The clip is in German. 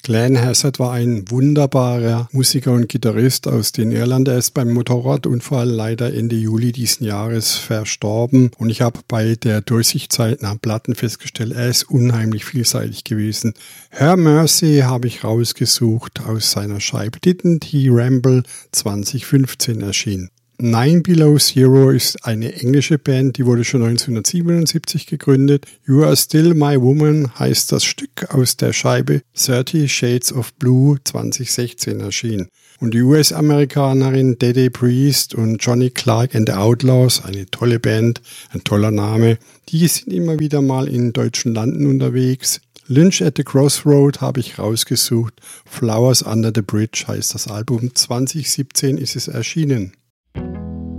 Glenn Hassard war ein wunderbarer Musiker und Gitarrist aus den Irland. Er ist beim Motorradunfall leider Ende Juli diesen Jahres verstorben. Und ich habe bei der Durchsichtzeit nach Platten festgestellt, er ist unheimlich vielseitig gewesen. Her Mercy habe ich rausgesucht aus seiner Scheibe Didn't He Ramble 2015 erschienen. Nine Below Zero ist eine englische Band, die wurde schon 1977 gegründet. You Are Still My Woman heißt das Stück aus der Scheibe 30 Shades of Blue 2016 erschienen. Und die US-Amerikanerin Dede Priest und Johnny Clark and the Outlaws, eine tolle Band, ein toller Name, die sind immer wieder mal in deutschen Landen unterwegs. Lynch at the Crossroad habe ich rausgesucht. Flowers Under the Bridge heißt das Album. 2017 ist es erschienen.